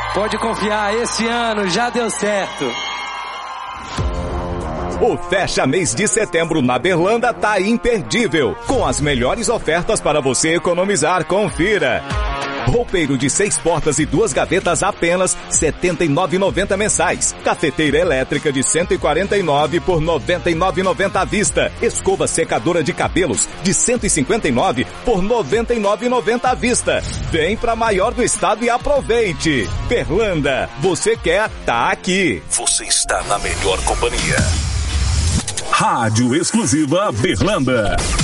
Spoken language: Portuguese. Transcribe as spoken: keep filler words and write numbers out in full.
Pode confiar, esse ano já deu certo. O Fecha Mês de Setembro na Berlanda tá imperdível, com as melhores ofertas para você economizar. Confira. Roupeiro de seis portas e duas gavetas apenas setenta e nove reais e noventa centavos mensais. Cafeteira elétrica de cento e quarenta e nove reais por noventa e nove reais e noventa centavos à vista. Escova secadora de cabelos de cento e cinquenta e nove reais por noventa e nove reais e noventa centavos à vista. Vem pra maior do estado e aproveite. Berlanda, você quer, tá aqui. Você está na melhor companhia. Rádio Exclusiva Berlanda.